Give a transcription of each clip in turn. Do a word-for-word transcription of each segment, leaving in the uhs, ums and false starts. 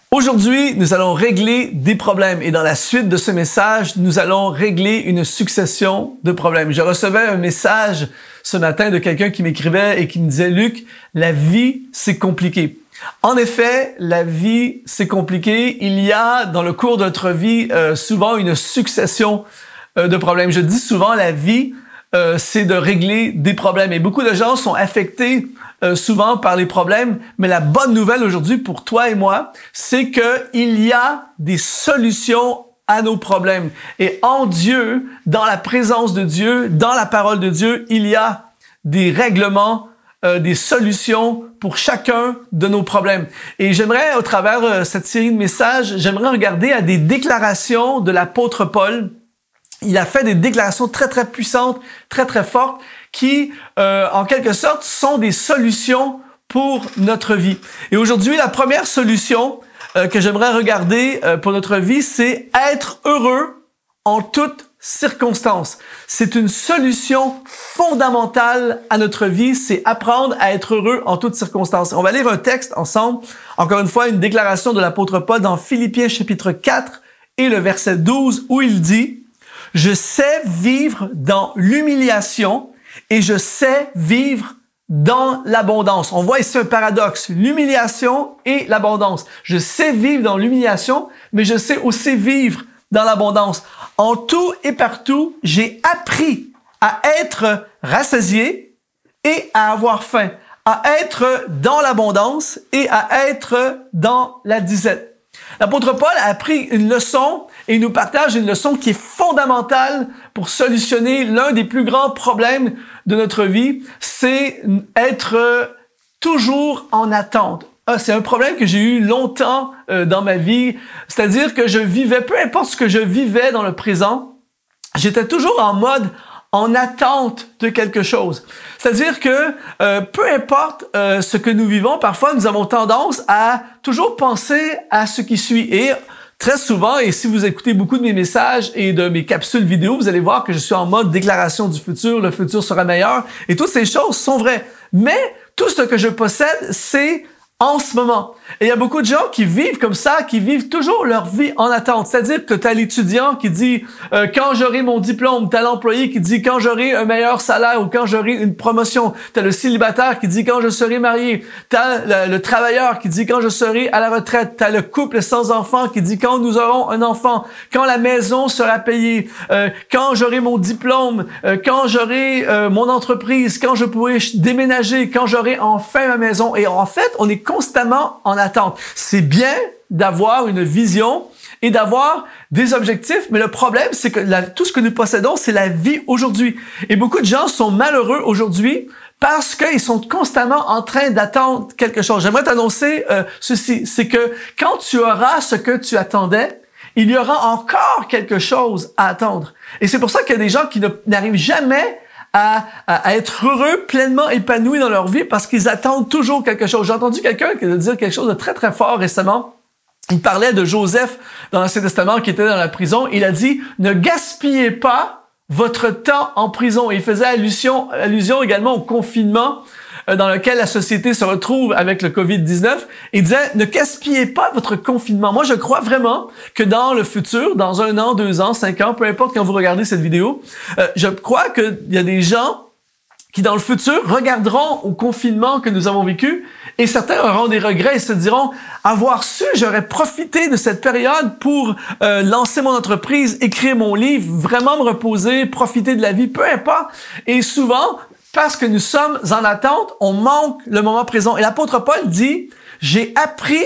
Aujourd'hui, nous allons régler des problèmes et dans la suite de ce message, nous allons régler une succession de problèmes. Je recevais un message ce matin de quelqu'un qui m'écrivait et qui me disait « Luc, la vie, c'est compliqué ». En effet, la vie, c'est compliqué. Il y a dans le cours de notre vie euh, souvent une succession euh, de problèmes. Je dis souvent, la vie, euh, c'est de régler des problèmes. Et beaucoup de gens sont affectés euh, souvent par les problèmes. Mais la bonne nouvelle aujourd'hui pour toi et moi, c'est qu'il y a des solutions à nos problèmes. Et en Dieu, dans la présence de Dieu, dans la parole de Dieu, il y a des règlements, euh, des solutions pour chacun de nos problèmes. Et j'aimerais, au travers de euh, cette série de messages, j'aimerais regarder à des déclarations de l'apôtre Paul. Il a fait des déclarations très, très puissantes, très, très fortes, qui, euh, en quelque sorte, sont des solutions pour notre vie. Et aujourd'hui, la première solution euh, que j'aimerais regarder euh, pour notre vie, c'est être heureux en toutes circonstances. C'est une solution fondamentale à notre vie, c'est apprendre à être heureux en toutes circonstances. On va lire un texte ensemble, encore une fois, une déclaration de l'apôtre Paul dans Philippiens chapitre quatre et le verset douze où il dit « Je sais vivre dans l'humiliation et je sais vivre dans l'abondance. » On voit ici un paradoxe, l'humiliation et l'abondance. Je sais vivre dans l'humiliation, mais je sais aussi vivre dans l'abondance. En tout et partout, j'ai appris à être rassasié et à avoir faim, à être dans l'abondance et à être dans la disette. L'apôtre Paul a appris une leçon et il nous partage une leçon qui est fondamentale pour solutionner l'un des plus grands problèmes de notre vie, c'est être toujours en attente. Ah, c'est un problème que j'ai eu longtemps euh, dans ma vie, c'est-à-dire que je vivais, peu importe ce que je vivais dans le présent, j'étais toujours en mode en attente de quelque chose. C'est-à-dire que euh, peu importe euh, ce que nous vivons, parfois nous avons tendance à toujours penser à ce qui suit. Et très souvent, et si vous écoutez beaucoup de mes messages et de mes capsules vidéo, vous allez voir que je suis en mode déclaration du futur, le futur sera meilleur, et toutes ces choses sont vraies. Mais tout ce que je possède, c'est en ce moment. Et il y a beaucoup de gens qui vivent comme ça, qui vivent toujours leur vie en attente. C'est-à-dire que tu as l'étudiant qui dit euh, « quand j'aurai mon diplôme », tu as l'employé qui dit « quand j'aurai un meilleur salaire » ou « quand j'aurai une promotion », tu as le célibataire qui dit « quand je serai marié », tu as le, le travailleur qui dit « quand je serai à la retraite », tu as le couple sans enfant qui dit « quand nous aurons un enfant », quand la maison sera payée, euh, quand j'aurai mon diplôme, euh, quand j'aurai euh, mon entreprise, quand je pourrai déménager, quand j'aurai enfin ma maison. Et en fait, on est constamment en attente. C'est bien d'avoir une vision et d'avoir des objectifs, mais le problème, c'est que la, tout ce que nous possédons, c'est la vie aujourd'hui. Et beaucoup de gens sont malheureux aujourd'hui parce qu'ils sont constamment en train d'attendre quelque chose. J'aimerais t'annoncer euh, ceci, c'est que quand tu auras ce que tu attendais, il y aura encore quelque chose à attendre. Et c'est pour ça qu'il y a des gens qui ne, n'arrivent jamais À, à, à être heureux, pleinement épanouis dans leur vie parce qu'ils attendent toujours quelque chose. J'ai entendu quelqu'un qui a dit quelque chose de très, très fort récemment. Il parlait de Joseph dans l'Ancien Testament qui était dans la prison. Il a dit « Ne gaspillez pas votre temps en prison ». Et il faisait allusion, allusion également au confinement dans lequel la société se retrouve avec le covid dix-neuf. Il disait « Ne gaspillez pas votre confinement ». Moi, je crois vraiment que dans le futur, dans un an, deux ans, cinq ans, peu importe quand vous regardez cette vidéo, euh, je crois qu'il y a des gens qui, dans le futur, regarderont au confinement que nous avons vécu et certains auront des regrets et se diront « Avoir su, j'aurais profité de cette période pour euh, lancer mon entreprise, écrire mon livre, vraiment me reposer, profiter de la vie, peu importe. » Et souvent, parce que nous sommes en attente, on manque le moment présent. Et l'apôtre Paul dit, j'ai appris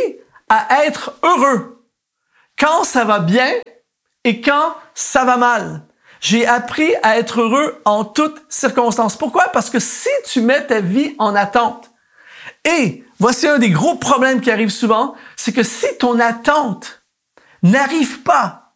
à être heureux quand ça va bien et quand ça va mal. J'ai appris à être heureux en toutes circonstances. Pourquoi? Parce que si tu mets ta vie en attente, et voici un des gros problèmes qui arrive souvent, c'est que si ton attente n'arrive pas,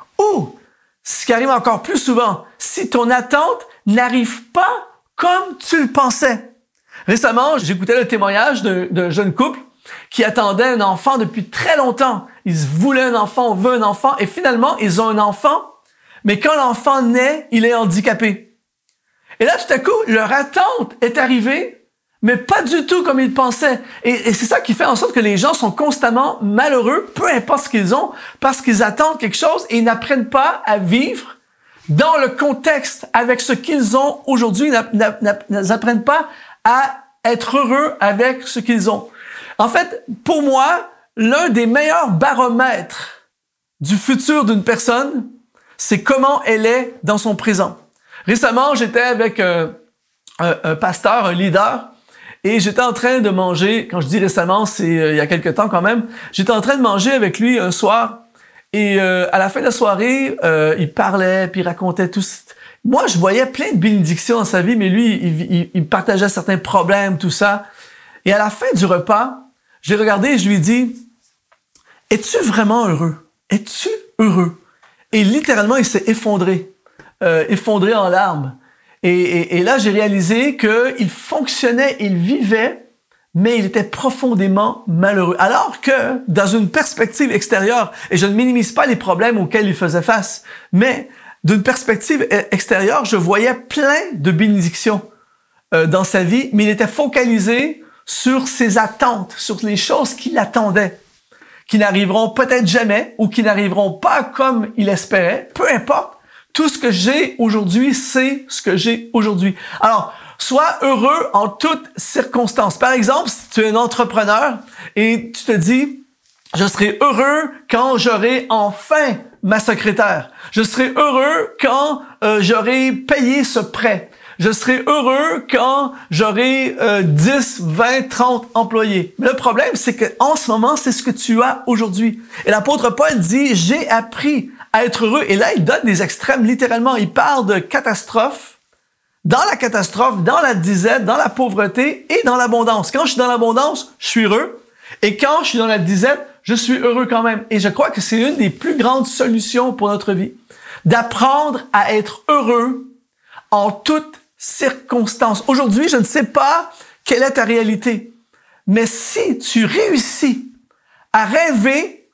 ou ce qui arrive encore plus souvent, si ton attente n'arrive pas comme tu le pensais. Récemment, j'écoutais le témoignage d'un, d'un jeune couple qui attendait un enfant depuis très longtemps. Ils voulaient un enfant, on veut un enfant, et finalement, ils ont un enfant, mais quand l'enfant naît, il est handicapé. Et là, tout à coup, leur attente est arrivée, mais pas du tout comme ils pensaient. Et, et c'est ça qui fait en sorte que les gens sont constamment malheureux, peu importe ce qu'ils ont, parce qu'ils attendent quelque chose et ils n'apprennent pas à vivre dans le contexte avec ce qu'ils ont aujourd'hui. Ils n'apprennent pas à être heureux avec ce qu'ils ont. En fait, pour moi, l'un des meilleurs baromètres du futur d'une personne, c'est comment elle est dans son présent. Récemment, j'étais avec un, un, un pasteur, un leader, et j'étais en train de manger, quand je dis récemment, c'est euh, il y a quelque temps quand même, j'étais en train de manger avec lui un soir, et euh, à la fin de la soirée, euh, il parlait, puis il racontait tout. Moi, je voyais plein de bénédictions dans sa vie, mais lui, il, il, il partageait certains problèmes, tout ça. Et à la fin du repas, j'ai regardé et je lui ai dit, « Es-tu vraiment heureux? Es-tu heureux? » Et littéralement, il s'est effondré, euh, effondré en larmes. Et, et, et là, j'ai réalisé qu'il fonctionnait, il vivait, mais il était profondément malheureux. Alors que, dans une perspective extérieure, et je ne minimise pas les problèmes auxquels il faisait face, mais d'une perspective extérieure, je voyais plein de bénédictions euh, dans sa vie, mais il était focalisé sur ses attentes, sur les choses qui l'attendaient, qui n'arriveront peut-être jamais ou qui n'arriveront pas comme il espérait, peu importe. Tout ce que j'ai aujourd'hui, c'est ce que j'ai aujourd'hui. Alors, sois heureux en toutes circonstances. Par exemple, si tu es un entrepreneur et tu te dis, je serai heureux quand j'aurai enfin ma secrétaire. Je serai heureux quand euh, j'aurai payé ce prêt. Je serai heureux quand j'aurai euh, dix, vingt, trente employés. Mais le problème, c'est qu'en ce moment, c'est ce que tu as aujourd'hui. Et l'apôtre Paul dit, j'ai appris à être heureux. Et là, il donne des extrêmes, littéralement. Il parle de catastrophe, dans la catastrophe, dans la disette, dans la pauvreté et dans l'abondance. Quand je suis dans l'abondance, je suis heureux. Et quand je suis dans la disette, je suis heureux quand même. Et je crois que c'est une des plus grandes solutions pour notre vie. D'apprendre à être heureux en toutes circonstances. Aujourd'hui, je ne sais pas quelle est ta réalité. Mais si tu réussis à rêver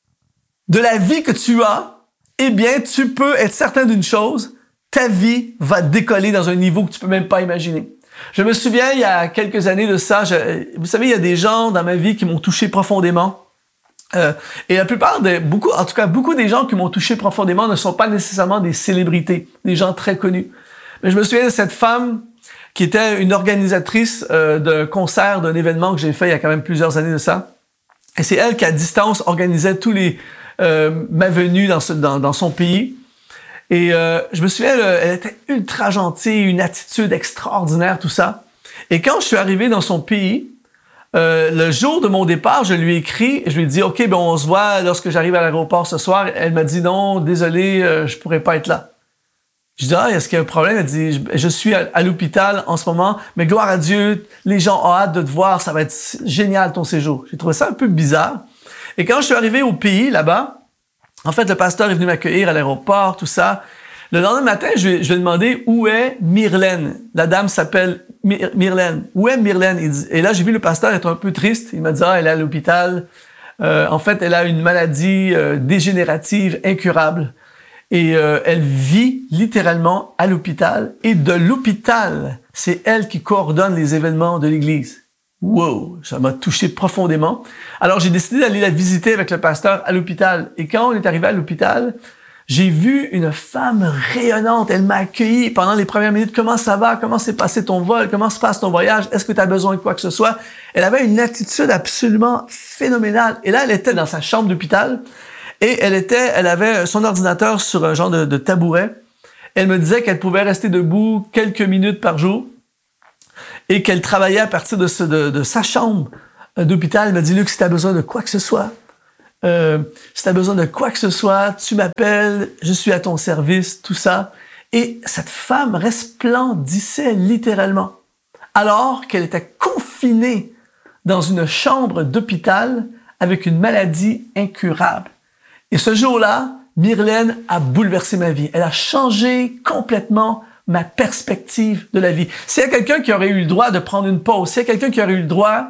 de la vie que tu as, eh bien, tu peux être certain d'une chose, ta vie va décoller dans un niveau que tu peux même pas imaginer. Je me souviens, il y a quelques années de ça, je, vous savez, il y a des gens dans ma vie qui m'ont touché profondément. Euh, et la plupart des, beaucoup, en tout cas, beaucoup des gens qui m'ont touché profondément ne sont pas nécessairement des célébrités, des gens très connus. Mais je me souviens de cette femme qui était une organisatrice euh, d'un concert, d'un événement que j'ai fait il y a quand même plusieurs années de ça. Et c'est elle qui, à distance, organisait tous les euh, ma venue dans, ce, dans, dans son pays. Et euh, je me souviens, elle, elle était ultra gentille, une attitude extraordinaire, tout ça. Et quand je suis arrivé dans son pays, euh, le jour de mon départ, je lui ai écrit, je lui ai dit, OK, ben on se voit lorsque j'arrive à l'aéroport ce soir. Elle m'a dit, non, désolé, euh, je pourrais pas être là. Je dis, ah, est-ce qu'il y a un problème? Elle dit, je, je suis à, à l'hôpital en ce moment, mais gloire à Dieu, les gens ont hâte de te voir, ça va être génial ton séjour. J'ai trouvé ça un peu bizarre. Et quand je suis arrivé au pays, là-bas, en fait, le pasteur est venu m'accueillir à l'aéroport, tout ça. Le lendemain matin, je, je lui ai demandé où est Myrlène. La dame s'appelle Myr- Myrlène. Où est Myrlène? Il dit, et là, j'ai vu le pasteur être un peu triste. Il m'a dit, ah, elle est à l'hôpital. Euh, en fait, elle a une maladie euh, dégénérative incurable. Et euh, elle vit littéralement à l'hôpital. Et de l'hôpital, c'est elle qui coordonne les événements de l'Église. Wow! Ça m'a touché profondément. Alors, j'ai décidé d'aller la visiter avec le pasteur à l'hôpital. Et quand on est arrivé à l'hôpital, j'ai vu une femme rayonnante. Elle m'a accueilli pendant les premières minutes. Comment ça va? Comment s'est passé ton vol? Comment se passe ton voyage? Est-ce que tu as besoin de quoi que ce soit? Elle avait une attitude absolument phénoménale. Et là, elle était dans sa chambre d'hôpital. Et elle était, elle avait son ordinateur sur un genre de, de tabouret. Elle me disait qu'elle pouvait rester debout quelques minutes par jour et qu'elle travaillait à partir de, ce, de, de sa chambre d'hôpital. Elle m'a dit, Luc, si tu as besoin de quoi que ce soit, euh, si tu as besoin de quoi que ce soit, tu m'appelles, je suis à ton service, tout ça. Et cette femme resplendissait littéralement, alors qu'elle était confinée dans une chambre d'hôpital avec une maladie incurable. Et ce jour-là, Myrlène a bouleversé ma vie. Elle a changé complètement ma perspective de la vie. S'il y a quelqu'un qui aurait eu le droit de prendre une pause, s'il y a quelqu'un qui aurait eu le droit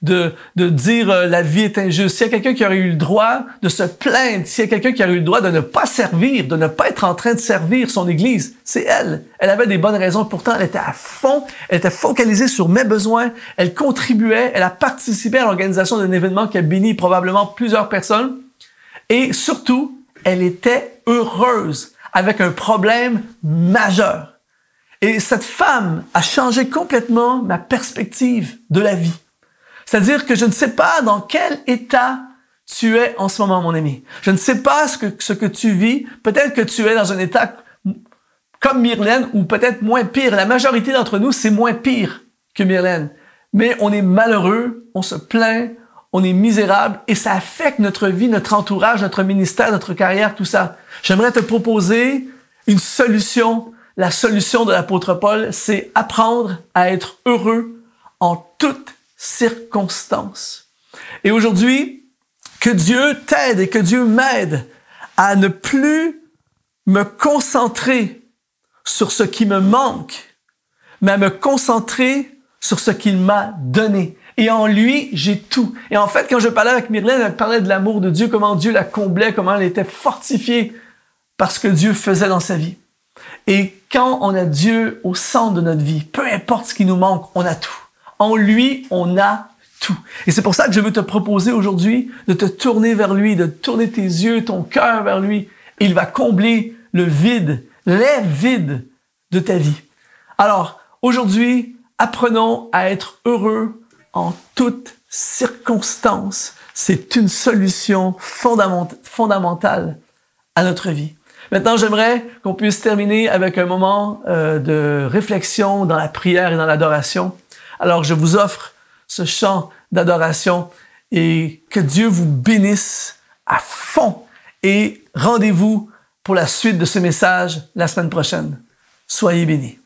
de, de dire euh, la vie est injuste, s'il y a quelqu'un qui aurait eu le droit de se plaindre, s'il y a quelqu'un qui aurait eu le droit de ne pas servir, de ne pas être en train de servir son Église, c'est elle. Elle avait des bonnes raisons. Pourtant, elle était à fond, elle était focalisée sur mes besoins, elle contribuait, elle a participé à l'organisation d'un événement qui a béni probablement plusieurs personnes. Et surtout, elle était heureuse avec un problème majeur. Et cette femme a changé complètement ma perspective de la vie. C'est-à-dire que je ne sais pas dans quel état tu es en ce moment, mon ami. Je ne sais pas ce que, ce que tu vis. Peut-être que tu es dans un état comme Myrlène ou peut-être moins pire. La majorité d'entre nous, c'est moins pire que Myrlène. Mais on est malheureux, on se plaint, on est misérable et ça affecte notre vie, notre entourage, notre ministère, notre carrière, tout ça. J'aimerais te proposer une solution. La solution de l'apôtre Paul, c'est apprendre à être heureux en toutes circonstances. Et aujourd'hui, que Dieu t'aide et que Dieu m'aide à ne plus me concentrer sur ce qui me manque, mais à me concentrer sur ce qu'il m'a donné. Et en lui, j'ai tout. Et en fait, quand je parlais avec Myrlène, elle parlait de l'amour de Dieu, comment Dieu la comblait, comment elle était fortifiée par ce que Dieu faisait dans sa vie. Et quand on a Dieu au centre de notre vie, peu importe ce qui nous manque, on a tout. En lui, on a tout. Et c'est pour ça que je veux te proposer aujourd'hui de te tourner vers lui, de tourner tes yeux, ton cœur vers lui. Et il va combler le vide, les vides de ta vie. Alors, aujourd'hui, apprenons à être heureux en toutes circonstances. C'est une solution fondament- fondamentale à notre vie. Maintenant, j'aimerais qu'on puisse terminer avec un moment euh, de réflexion dans la prière et dans l'adoration. Alors, je vous offre ce chant d'adoration et que Dieu vous bénisse à fond. Et rendez-vous pour la suite de ce message la semaine prochaine. Soyez bénis.